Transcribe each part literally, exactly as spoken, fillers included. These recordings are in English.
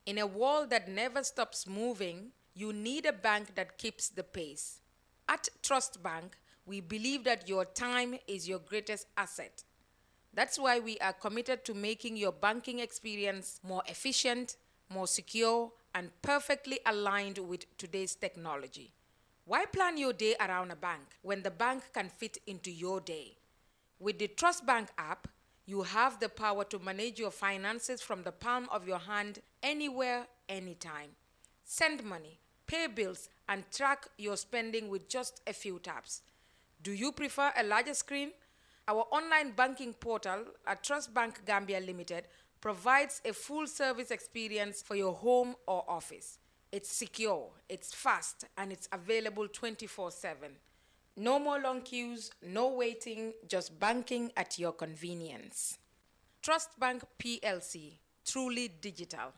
In a world that never stops moving, you need a bank that keeps the pace. At Trust Bank, we believe that your time is your greatest asset. That's why we are committed to making your banking experience more efficient, more secure, and perfectly aligned with today's technology. Why plan your day around a bank when the bank can fit into your day? With the Trust Bank app, you have the power to manage your finances from the palm of your hand anywhere, anytime. Send money, pay bills, and track your spending with just a few taps. Do you prefer a larger screen? Our online banking portal at Trust Bank Gambia Limited provides a full service experience for your home or office. It's secure, it's fast, and it's available twenty-four seven. No more long queues, no waiting, just banking at your convenience. Trust Bank P L C, truly digital.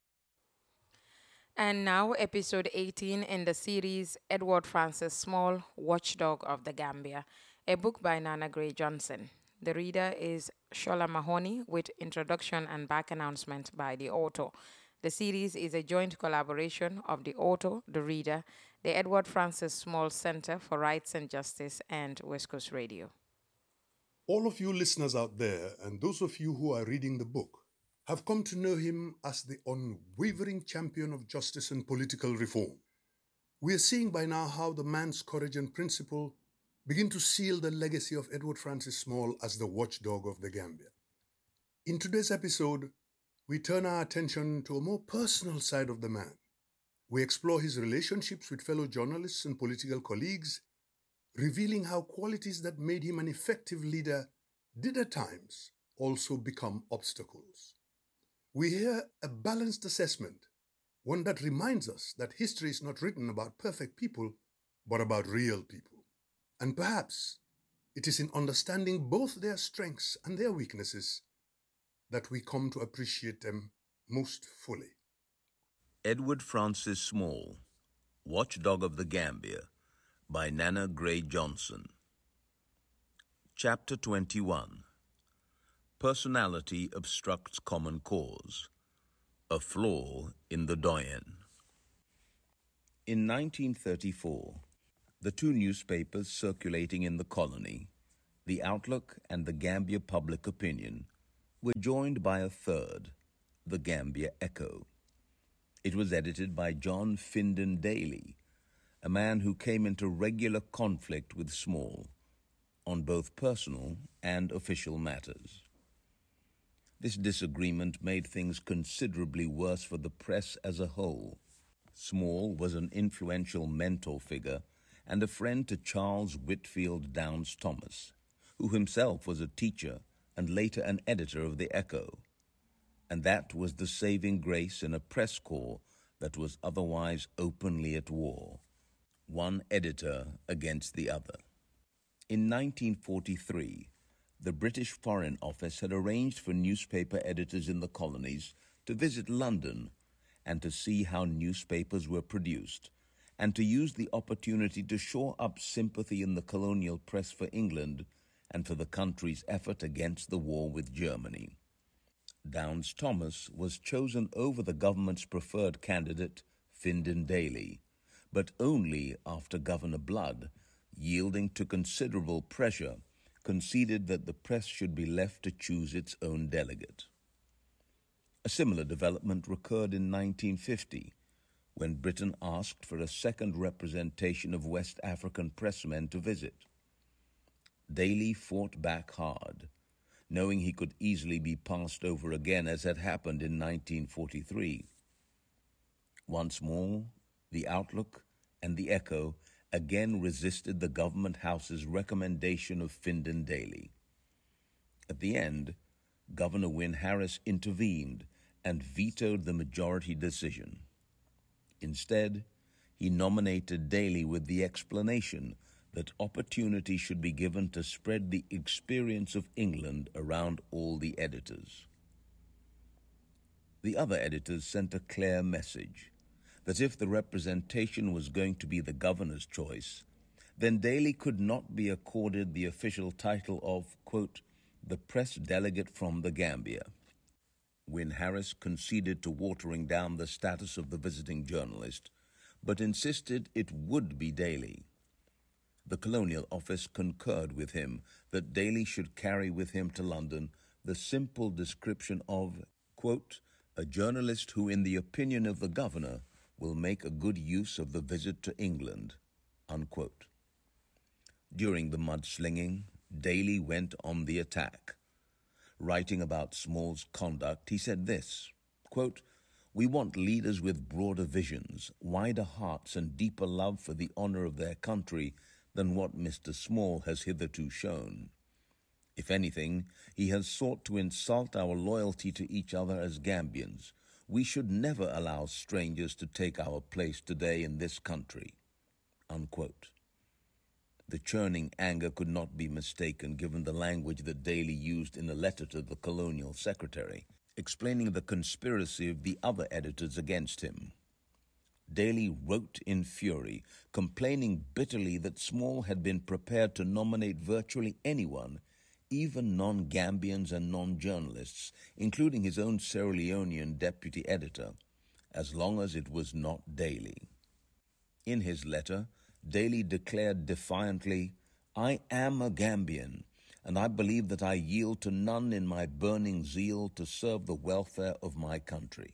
And now, episode eighteen in the series Edward Francis Small, Watchdog of the Gambia, a book by Nana Gray Johnson. The reader is Shola Mahoney with introduction and back announcement by the author. The series is a joint collaboration of the author, the reader, the Edward Francis Small Center for Rights and Justice, and West Coast Radio. All of you listeners out there, and those of you who are reading the book, have come to know him as the unwavering champion of justice and political reform. We are seeing by now how the man's courage and principle begin to seal the legacy of Edward Francis Small as the watchdog of the Gambia. In today's episode, we turn our attention to a more personal side of the man. We explore his relationships with fellow journalists and political colleagues, revealing how qualities that made him an effective leader did at times also become obstacles. We hear a balanced assessment, one that reminds us that history is not written about perfect people, but about real people. And perhaps it is in understanding both their strengths and their weaknesses that we come to appreciate them most fully. Edward Francis Small, Watchdog of the Gambia, by Nana Gray Johnson. Chapter twenty-one. Personality obstructs common cause. A flaw in the Doyen. In nineteen thirty-four, the two newspapers circulating in the colony, The Outlook and the Gambia Public Opinion, were joined by a third, the Gambia Echo. It was edited by John Finden Daly, a man who came into regular conflict with Small on both personal and official matters. This disagreement made things considerably worse for the press as a whole. Small was an influential mentor figure and a friend to Charles Whitfield Downes Thomas, who himself was a teacher and later an editor of the Echo. And that was the saving grace in a press corps that was otherwise openly at war, one editor against the other. In nineteen forty-three, the British Foreign Office had arranged for newspaper editors in the colonies to visit London and to see how newspapers were produced, and to use the opportunity to shore up sympathy in the colonial press for England and for the country's effort against the war with Germany. Downes Thomas was chosen over the government's preferred candidate, Finden Daly, but only after Governor Blood, yielding to considerable pressure, conceded that the press should be left to choose its own delegate. A similar development recurred in nineteen fifty, when Britain asked for a second representation of West African pressmen to visit. Daly fought back hard, knowing he could easily be passed over again as had happened in nineteen forty-three. Once more, the Outlook and the Echo again resisted the government house's recommendation of Finden Daly. At the end, Governor Wynne Harris intervened and vetoed the majority decision. Instead, he nominated Daly with the explanation that opportunity should be given to spread the experience of England around all the editors. The other editors sent a clear message that if the representation was going to be the governor's choice, then Daly could not be accorded the official title of, quote, the press delegate from the Gambia. when Harris conceded to watering down the status of the visiting journalist, but insisted it would be Daly. The Colonial Office concurred with him that Daly should carry with him to London the simple description of, quote, a journalist who, in the opinion of the governor, will make a good use of the visit to England, unquote. During the mudslinging, Daly went on the attack. Writing about Small's conduct, he said this, quote, we want leaders with broader visions, wider hearts, and deeper love for the honor of their country than what Mister Small has hitherto shown. If anything, he has sought to insult our loyalty to each other as Gambians. We should never allow strangers to take our place today in this country, unquote. The churning anger could not be mistaken given the language that Daly used in a letter to the Colonial Secretary, explaining the conspiracy of the other editors against him. Daly wrote in fury, complaining bitterly that Small had been prepared to nominate virtually anyone, even non-Gambians and non-journalists, including his own Sierra Leonean deputy editor, as long as it was not Daly. In his letter, Daly declared defiantly, I am a Gambian, and I believe that I yield to none in my burning zeal to serve the welfare of my country.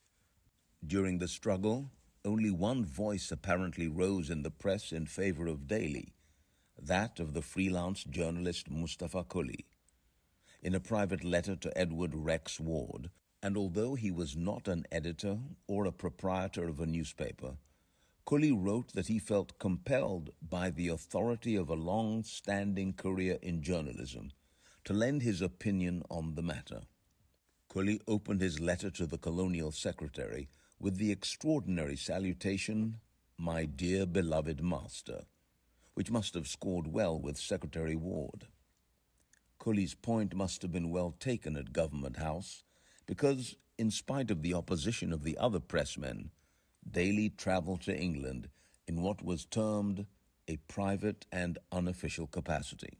During the struggle, only one voice apparently rose in the press in favor of Daly, that of the freelance journalist Mustafa Kuli. In a private letter to Edward Rex Ward, and although he was not an editor or a proprietor of a newspaper, Kuli wrote that he felt compelled by the authority of a long-standing career in journalism to lend his opinion on the matter. Kuli opened his letter to the Colonial Secretary with the extraordinary salutation, My dear beloved master, which must have scored well with Secretary Ward. Kuli's point must have been well taken at Government House because, in spite of the opposition of the other pressmen, Daly travelled to England in what was termed a private and unofficial capacity.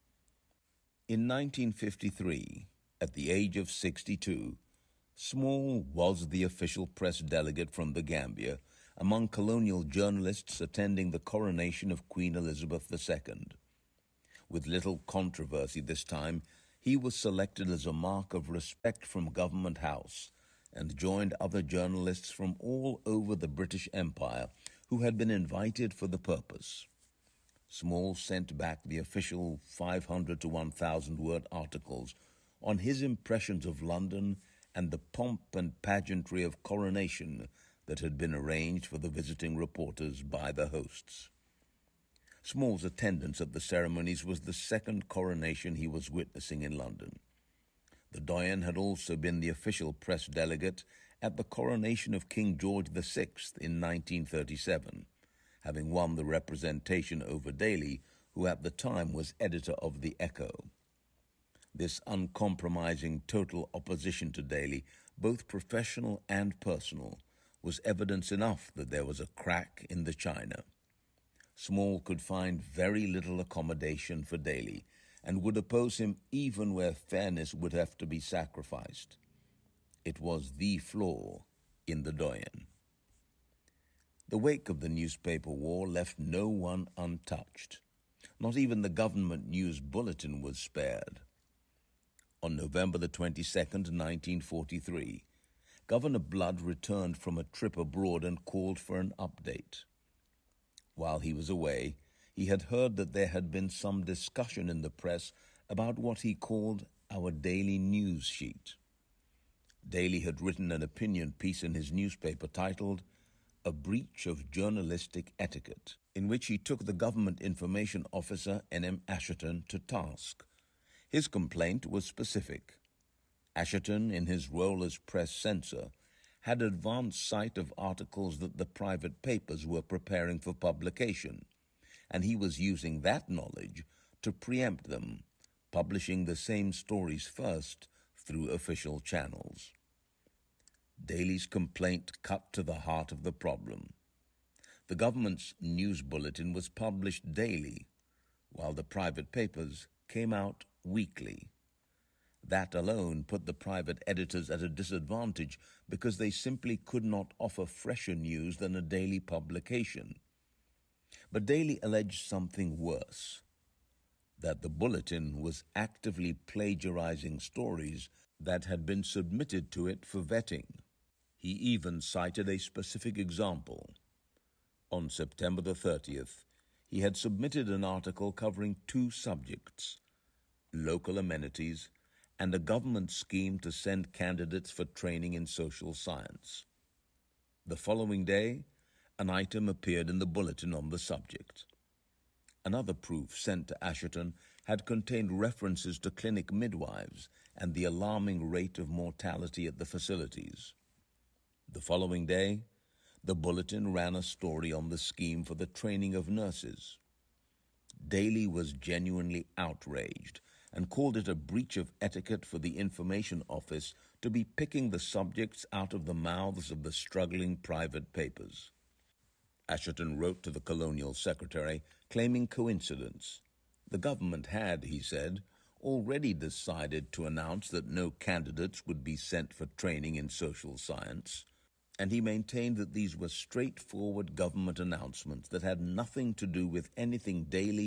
In nineteen fifty-three, at the age of sixty-two, Small was the official press delegate from the Gambia among colonial journalists attending the coronation of Queen Elizabeth the Second. With little controversy this time, he was selected as a mark of respect from Government House and joined other journalists from all over the British Empire who had been invited for the purpose. Small sent back the official five hundred to one thousand word articles on his impressions of London and the pomp and pageantry of coronation that had been arranged for the visiting reporters by the hosts. Small's attendance at the ceremonies was the second coronation he was witnessing in London. The Doyen had also been the official press delegate at the coronation of King George the Sixth in nineteen thirty-seven, having won the representation over Daly, who at the time was editor of The Echo. This uncompromising total opposition to Daly, both professional and personal, was evidence enough that there was a crack in the china. Small could find very little accommodation for Daly and would oppose him even where fairness would have to be sacrificed. It was the flaw in the Doyen. The wake of the newspaper war left no one untouched. Not even the government news bulletin was spared. On November the twenty-second, nineteen forty-three, Governor Blood returned from a trip abroad and called for an update. While he was away, he had heard that there had been some discussion in the press about what he called our daily news sheet. Daly had written an opinion piece in his newspaper titled A Breach of Journalistic Etiquette, in which he took the government information officer N M Asherton to task. His complaint was specific. Asherton, in his role as press censor, had advance sight of articles that the private papers were preparing for publication, and he was using that knowledge to preempt them, publishing the same stories first through official channels. Daly's complaint cut to the heart of the problem. The government's news bulletin was published daily, while the private papers came out weekly. That alone put the private editors at a disadvantage because they simply could not offer fresher news than a daily publication. But Daily alleged something worse, that the Bulletin was actively plagiarizing stories that had been submitted to it for vetting. He even cited a specific example. On September the thirtieth, he had submitted an article covering two subjects, local amenities and a government scheme to send candidates for training in social science. The following day, an item appeared in the Bulletin on the subject. Another proof sent to Asherton had contained references to clinic midwives and the alarming rate of mortality at the facilities. The following day, the Bulletin ran a story on the scheme for the training of nurses. Daly was genuinely outraged and called it a breach of etiquette for the Information Office to be picking the subjects out of the mouths of the struggling private papers. Asherton wrote to the Colonial Secretary claiming coincidence. The government had, he said, already decided to announce that no candidates would be sent for training in social science, and he maintained that these were straightforward government announcements that had nothing to do with anything Daly